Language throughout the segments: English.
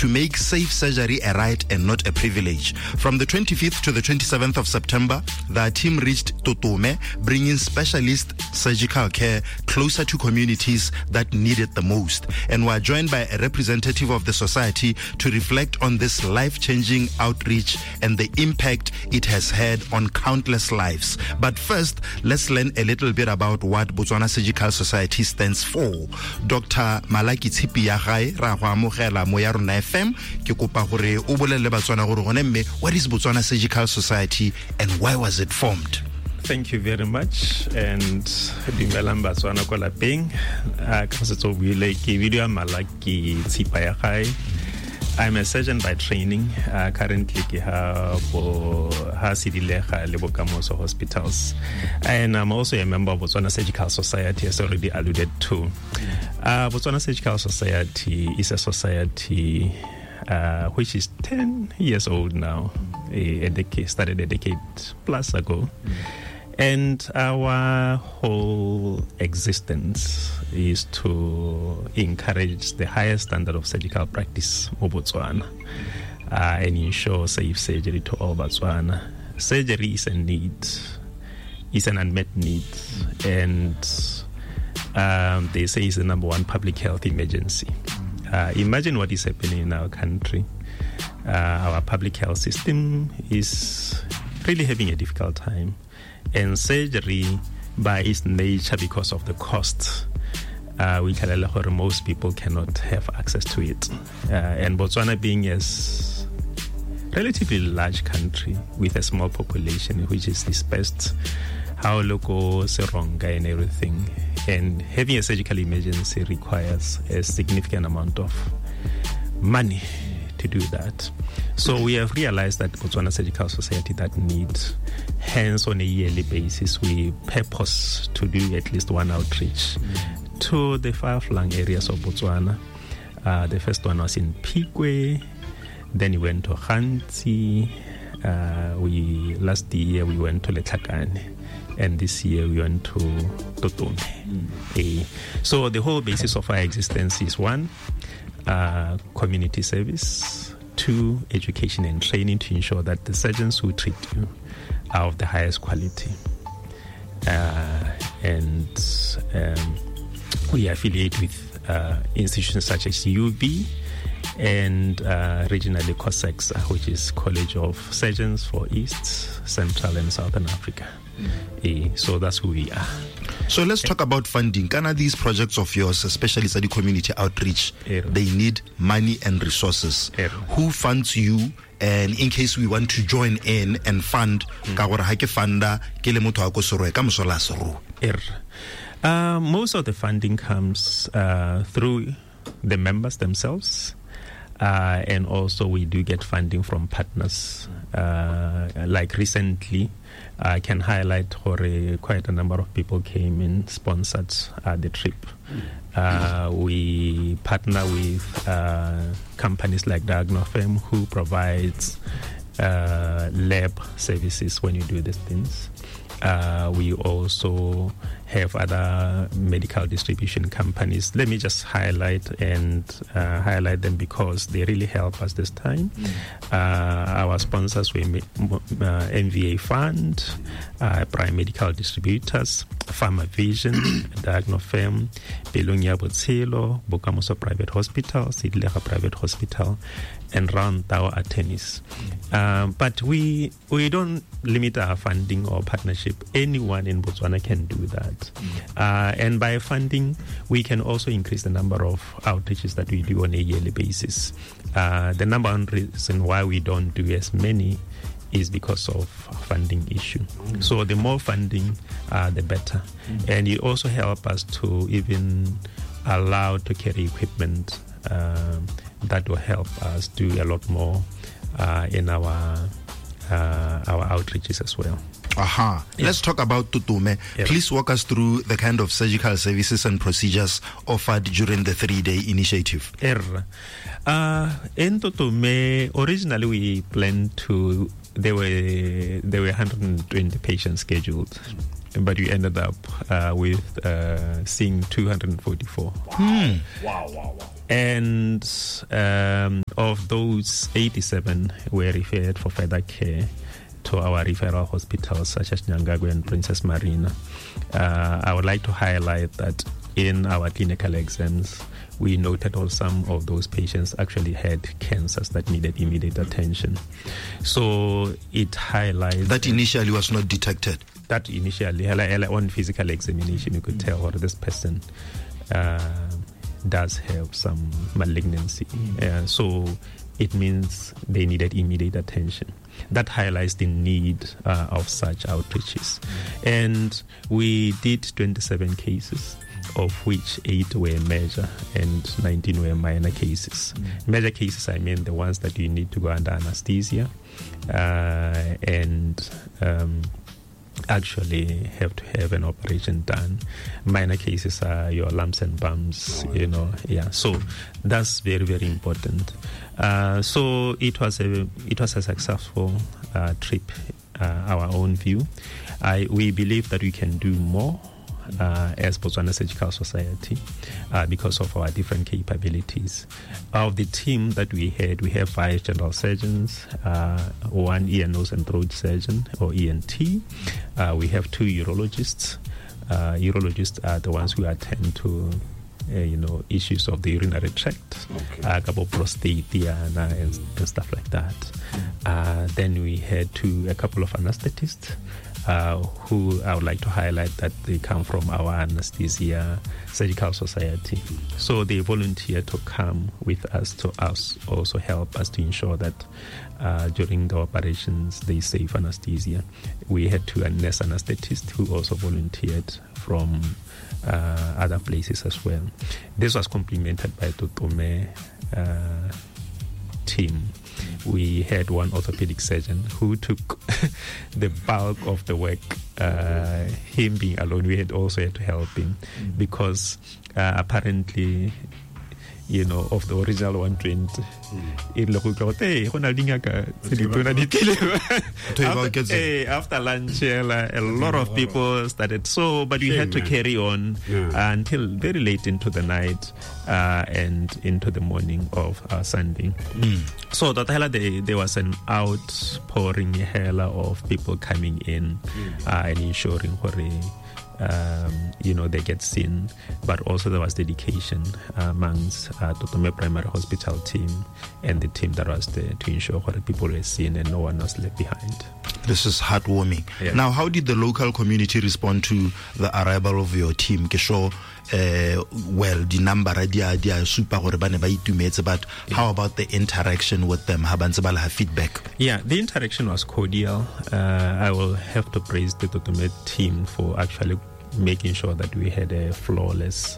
to make safe surgery a right and not a privilege. From the 25th to the 27th of September, the team reached Totume, bringing specialist surgical care closer to communities that need it the most. And we're joined by a representative of the society to reflect on this life-changing outreach and the impact it has had on countless lives. But first, let's learn a little bit about what Botswana Surgical Society stands for. Dr. Malaki Tshipi ya gae ra go amogela mo ya rona FM ke kopa gore o bolelle Botswana gore gone mme what is Botswana Surgical Society and why was it formed? Thank you very much, and dumelang Batswana ko lapeng ka setso buile ke video Malaki Tshipi ya gae. I'm a surgeon by training. Currently, I have Sidileja le Bokamoso hospitals. And I'm also a member of Botswana Surgical Society, as already alluded to. Botswana Surgical Society is a society which is 10 years old now. Started a decade plus ago. And our whole existence is to encourage the highest standard of surgical practice in Botswana and ensure safe surgery to all Botswana. Surgery is a need, is an unmet need, and they say it's the number one public health emergency. Imagine what is happening in our country. Our public health system is really having a difficult time. And surgery, by its nature, because of the cost, most people cannot have access to it. And Botswana being a relatively large country with a small population, which is dispersed, how local seronga and everything, and having a surgical emergency requires a significant amount of money to do that. So we have realized that Botswana Surgical Society that needs, hence on a yearly basis, we purpose to do at least one outreach to the far-flung areas of Botswana. The first one was in Pikwe, then we went to Khanzi, last year we went to Letlhakane, and this year we went to Totume. So the whole basis of our existence is one, community service, two, education and training to ensure that the surgeons who treat you are of the highest quality. And we affiliate with institutions such as UB and regionally COSAX, which is College of Surgeons for East, Central and Southern Africa. So that's who we are. So let's talk about funding. Can these projects of yours, especially study community outreach, they need money and resources. Who funds you? And in case we want to join in and fund, most of the funding comes through the members themselves. And also we do get funding from partners. Like recently, I can highlight quite a number of people came and sponsored the trip. We partner with companies like Diagnofem, who provides lab services when you do these things. We also have other medical distribution companies. Let me just highlight them because they really help us this time. Our sponsors were MVA Fund, Prime Medical Distributors, PharmaVision, Diagnofem, Belunya Botshelo, Bokamoso Private Hospital, Sidileja Private Hospital, and Round Tower Attorneys. But we don't limit our funding or partnership. Anyone in Botswana can do that. And by funding, we can also increase the number of outreaches that we do on a yearly basis. The number one reason why we don't do as many is because of funding issue. So the more funding, the better. And it also helps us to even allow to carry equipment that will help us do a lot more in our outreaches as well. Let's talk about Totume. Please walk us through the kind of surgical services and procedures offered during the 3-day initiative. In Totume, originally we planned to, there were 120 patients scheduled. but we ended up with seeing 244. Wow. And of those, 87 were referred for further care to our referral hospitals such as Nyangago and Princess Marina. I would like to highlight that in our clinical exams, we noted also some of those patients actually had cancers that needed immediate attention. So it highlights... That initially was not detected? That initially, on physical examination, you could tell what this person does have some malignancy. So it means they needed immediate attention. That highlights the need of such outreaches. And we did 27 cases, of which 8 were major and 19 were minor cases. Major cases, I mean the ones that you need to go under anesthesia and actually have to have an operation done. Minor cases are your lumps and bumps, So that's very, very important. So it was a successful trip, our own view. We believe that we can do more as Botswana Surgical Society because of our different capabilities. Of the team that we have 5 general surgeons, 1 ear, nose and throat surgeon or ENT. We have 2 urologists. Urologists are the ones who attend to issues of the urinary tract, prostate and stuff like that. Then we had a couple of anesthetists who I would like to highlight that they come from our Anesthesia Surgical Society. So they volunteer to come with us to also help us to ensure that during the operations they save anesthesia. We had 2 nurse anesthetists who also volunteered from other places as well. This was complemented by Tutome team. We had 1 orthopedic surgeon who took the bulk of the work. Him being alone, we had to help him because apparently, of the original 120, after lunch, a lot of people started. But we had to carry on until very late into the night and into the morning of Sunday. So there was an outpouring of people coming in and ensuring they get seen, but also there was dedication amongst Tutome Primary Hospital team and the team that was there to ensure that people were seen and no one was left behind. This is heartwarming. Yeah. Now, how did the local community respond to the arrival of your team? The number are super, but how about the interaction with them? Feedback? Yeah, the interaction was cordial. I will have to praise the Tutome team for actually making sure that we had a flawless,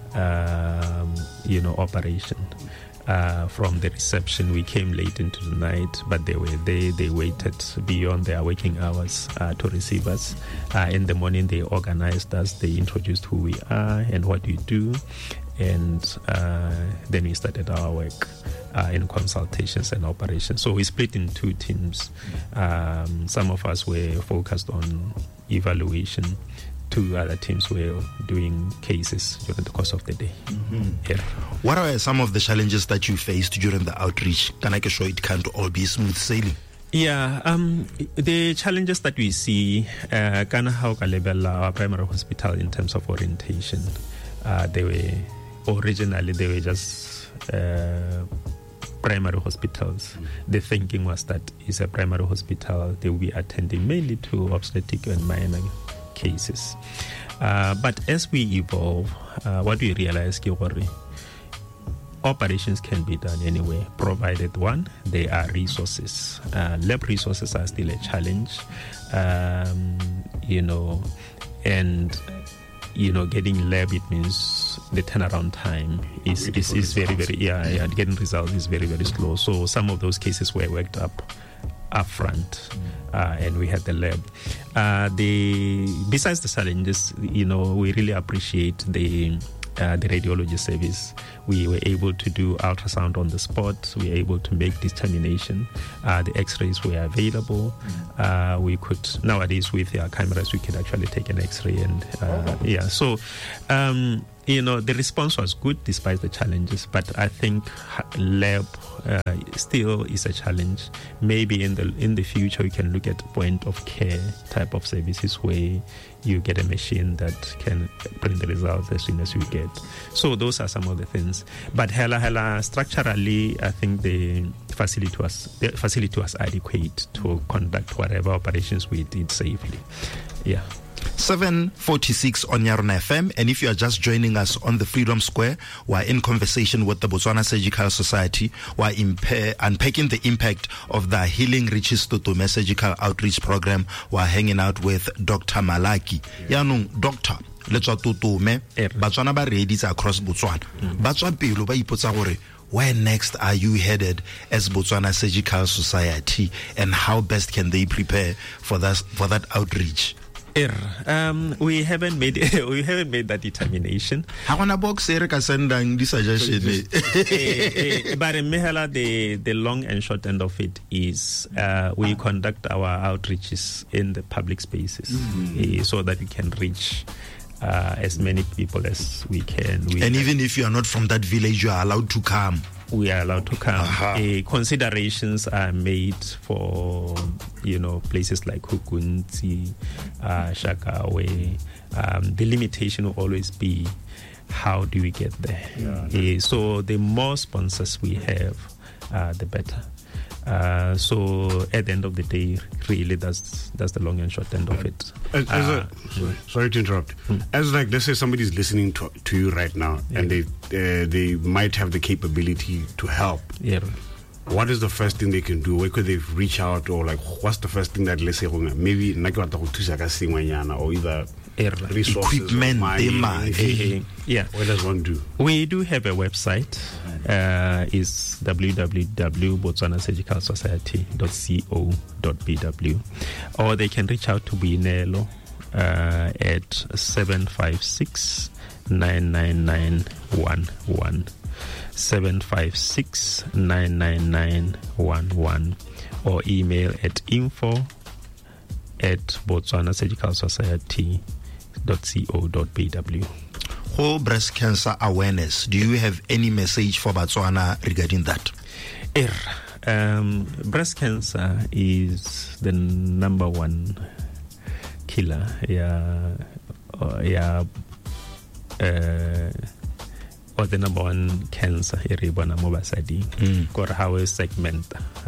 operation. From the reception, we came late into the night, but they were there. They waited beyond their working hours to receive us. In the morning, they organized us. They introduced who we are and what we do. And then we started our work in consultations and operations. So we split in 2 teams. Some of us were focused on evaluation. 2 other teams were doing cases during the course of the day. Yeah. What are some of the challenges that you faced during the outreach? Can I show it can't all be smooth sailing? Yeah, the challenges that we see, our primary hospital in terms of orientation, they were just primary hospitals. The thinking was that it's a primary hospital, they will be attending mainly to obstetric and minor cases. But as we evolve, what we realize is operations can be done anywhere, provided one, there are resources. Lab resources are still a challenge, and getting lab, it means the turnaround time is very, very, getting results is very, very slow. So some of those cases were worked up front, and we had the lab. Besides the challenges, we really appreciate the the radiology service. We were able to do ultrasound on the spot. We were able to make determination. The x-rays were available. We could, nowadays with our cameras, we could actually take an x-ray and so the response was good despite the challenges, but I think lab still is a challenge. Maybe in the future we can look at point of care type of services where you get a machine that can bring the results as soon as you get. So those are some of the things. But hella structurally, I think the facility was adequate to conduct whatever operations we did safely. Yeah. 7:46 on Yarona FM, and if you are just joining us on the Freedom Square, we're in conversation with the Botswana Surgical Society. We're unpacking the impact of the Healing Riches Tutume Surgical Outreach Program. We're hanging out with Dr. Malaki. Yanung, Doctor, let's Tutume, Botswana ba ready across Botswana. Batswa pelo ba ipotsa gore, where next are you headed as Botswana Surgical Society, and how best can they prepare for that outreach? We haven't made that determination. How on a box ka sendang di suggestion? But the long and short end of it is we conduct our outreaches in the public spaces so that we can reach as many people as we can. And even if you are not from that village, you are allowed to come. We are allowed to come. Considerations are made for places like Hukunzi, Shakawe. The limitation will always be how do we get there. So the more sponsors we have, the better. So at the end of the day, really, that's the long and short end of it. Sorry to interrupt. As let's say somebody's listening to you right now, and they might have the capability to help. Yeah. What is the first thing they can do? Where could they reach out, or what's the first thing that, let's say, maybe or either resources, equipment, what does one do? We do have a website. Is www.botswanasurgicalsociety.co.bw, or they can reach out to Boinelo at 756 99911 756 99911, or email at info@botswanasurgicalsociety.co.bw. For breast cancer awareness, do you have any message for Botswana regarding that? Breast cancer is the number one killer. Or the number one cancer iribona mo basadi. Kore how we segment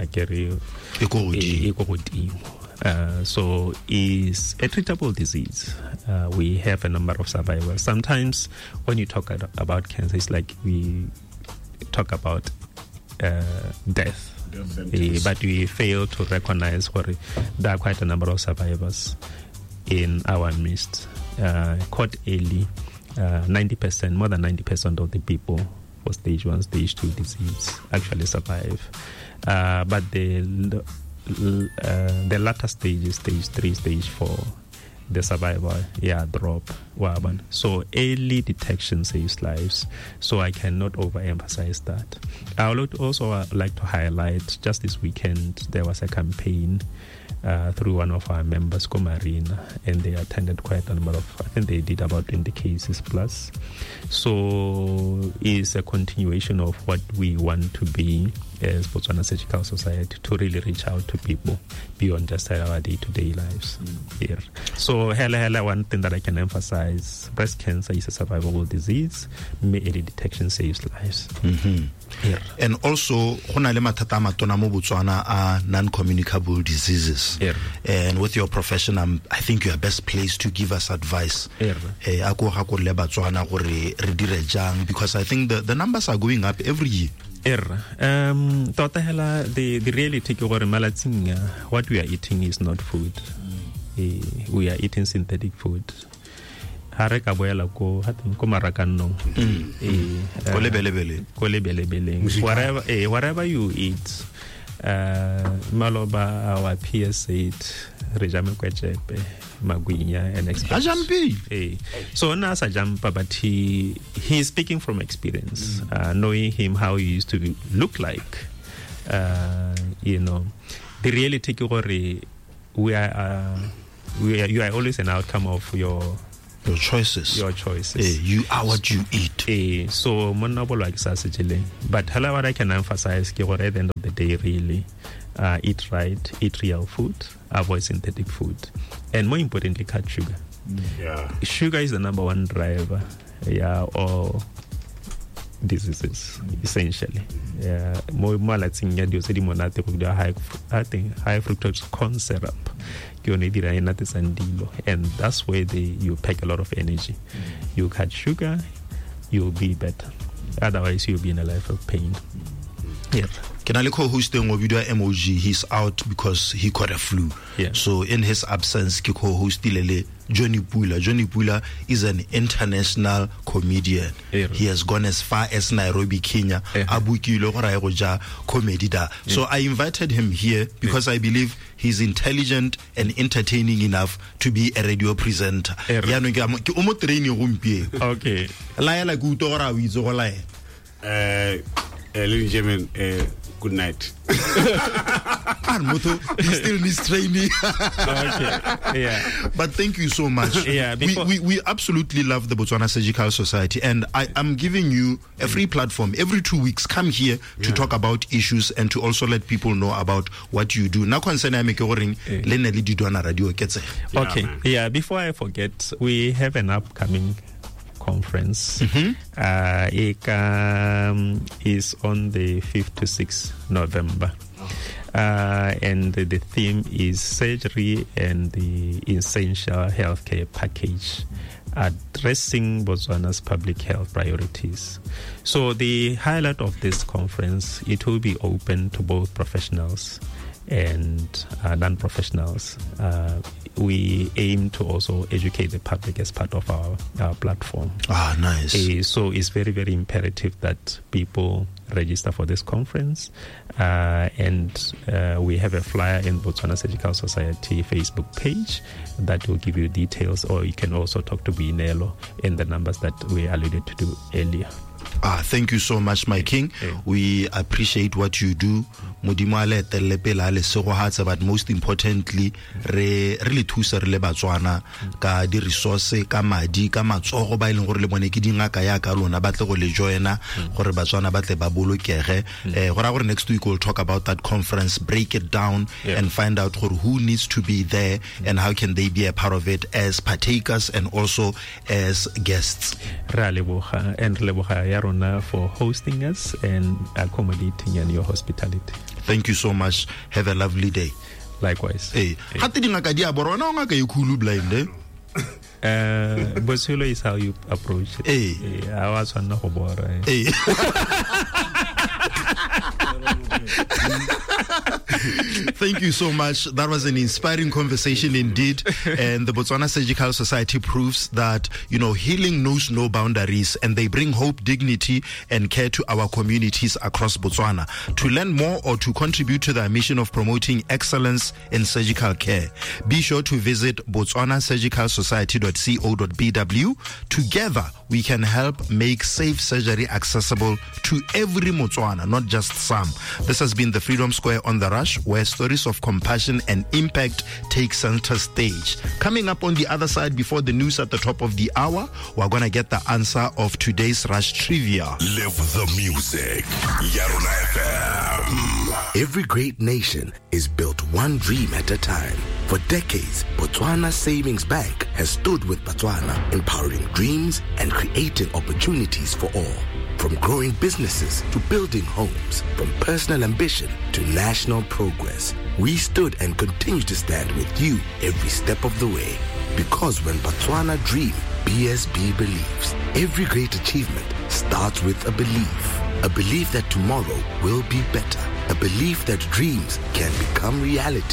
so is a treatable disease. We have a number of survivors. Sometimes when you talk about cancer, it's like we talk about death. But we fail to recognize what there are quite a number of survivors in our midst. Caught early, 90%, more than 90% of the people for stage 1, stage 2 disease actually survive. But the latter stages, stage 3, stage 4, the survival drop. So early detection saves lives. So I cannot overemphasize that. I would also like to highlight, just this weekend there was a campaign through one of our members, Komarina, and they attended quite a number of, I think they did about 20 cases plus. So it's a continuation of what we want to be as Botswana Surgical Society, to really reach out to people beyond just our day-to-day lives here. So one thing that I can emphasize, breast cancer is a survivable disease. Early detection saves lives. And also, Botswana are non-communicable diseases. And with your profession, I think you are best placed to give us advice. Because I think the numbers are going up every year. The reality what we are eating is not food. We are eating synthetic food. Wherever you eat, Maloba our PS8 Rejame Kwechepe Magwinya and Express. So na Sajampa, but he's speaking from experience, knowing him how he used to look like. You know, the reality you are always an outcome of your choices. You are what you eat. So but what I can emphasize at the end of the day, really, eat right, eat real food, avoid synthetic food, and more importantly, cut sugar. Sugar is the number one driver or diseases, essentially. More high fructose corn syrup, and that's where you pack a lot of energy. You cut sugar, you'll be better. Otherwise, you'll be in a life of pain. Can I co-host the emoji? He's out because he caught a flu. So in his absence, he co-host Johnny Pula. Johnny Pula is an international comedian. He has gone as far as Nairobi, Kenya. Comedy da. So I invited him here because I believe he's intelligent and entertaining enough to be a radio presenter. Okay. Ladies and gentlemen, good night. He still needs training. But thank you so much. We absolutely love the Botswana Surgical Society, and I am giving you a free platform every 2 weeks. Come here to talk about issues and to also let people know about what you do. Before I forget, we have an upcoming conference. Is on the 5th to 6th November. And the theme is surgery and the essential healthcare package, addressing Botswana's public health priorities. So the highlight of this conference, it will be open to both professionals and non-professionals. We aim to also educate the public as part of our platform. Nice. So it's very, very imperative that people register for this conference. And we have a flyer in Botswana Surgical Society Facebook page that will give you details, or you can also talk to Binelo in the numbers that we alluded to earlier. Thank you so much, my king. We appreciate what you do. But most importantly, really thusa re le Batswana ka di resource ka madi ka matsogo ba ileng gore le bone ke dingaka ya ka lona ba tle go le joina gore Batswana ba tle ba bolokege. Gore next week we'll talk about that conference, break it down and find out who needs to be there and how can they be a part of it as partakers and also as guests. For hosting us and accommodating and your hospitality. Thank you so much. Have a lovely day. Likewise. Bosulo is how you approach it. I was on Thank you so much. That was an inspiring conversation indeed. And the Botswana Surgical Society proves that, healing knows no boundaries, and they bring hope, dignity, and care to our communities across Botswana. To learn more or to contribute to their mission of promoting excellence in surgical care, be sure to visit botswanasurgicalsociety.co.bw. Together, we can help make safe surgery accessible to every Motswana, not just some. This has been the Freedom Square on the Rush, where stories of compassion and impact take center stage. Coming up on the other side before the news at the top of the hour, we're going to get the answer of today's Rush Trivia. Live the music. Yarona FM. Every great nation is built one dream at a time. For decades, Botswana Savings Bank has stood with Botswana, empowering dreams and creating opportunities for all. From growing businesses to building homes, from personal ambition to national progress, we stood and continue to stand with you every step of the way. Because when Botswana dreams, BSB believes. Every great achievement starts with a belief. A belief that tomorrow will be better. A belief that dreams can become reality. A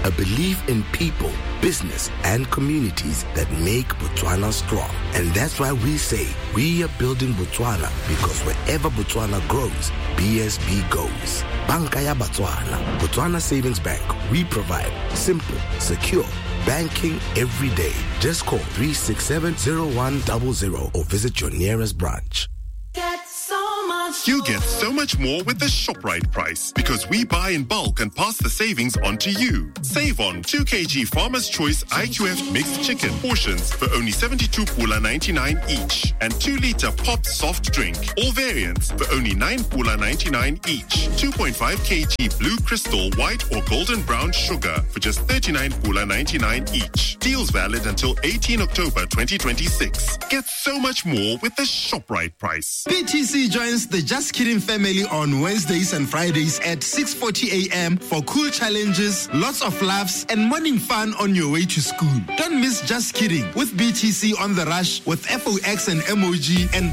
a belief in people, business, and communities that make Botswana strong. And that's why we say we are building Botswana, because wherever Botswana grows, BSB goes. Banka ya Botswana. Botswana Savings Bank. We provide simple, secure banking every day. Just call 367-0100 or visit your nearest branch. You get so much more with the ShopRite price, because we buy in bulk and pass the savings on to you. Save on 2 kg Farmer's Choice IQF mixed chicken portions for only 72 pula 99 each, and 2-liter Pop soft drink, all variants for only 9 pula 99 each. 2.5 kg Blue Crystal white or golden brown sugar for just 39 pula 99 each. Deals valid until 18 October 2026. Get so much more with the ShopRite price. BTC joins the Just Kidding family on Wednesdays and Fridays at 6:40 a.m. for cool challenges, lots of laughs, and morning fun on your way to school. Don't miss Just Kidding with BTC on the Rush with FOX and MOG and